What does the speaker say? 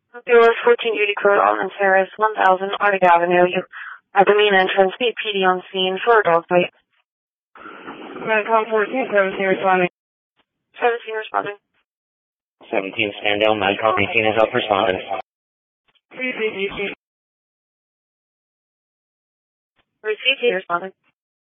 Bureau 1480 Code Altman Terrace, 1000 Arctic Avenue. You at the main entrance. Be PD on scene for a dog bite. Medcom 14, 17 responding. 17 responding. 17 stand down. Medcom 18 is up responding. CCTV. Received. Responding.